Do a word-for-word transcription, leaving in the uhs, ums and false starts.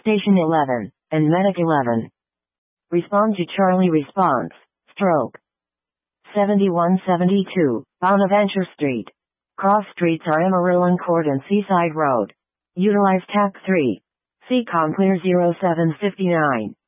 Station eleven, and Medic eleven. Respond to Charlie response, stroke. seventy-one seventy-two, Bonaventure Street. Cross streets are Amarillo Court and Seaside Road. Utilize T A C three. C COM clear zero seven five nine.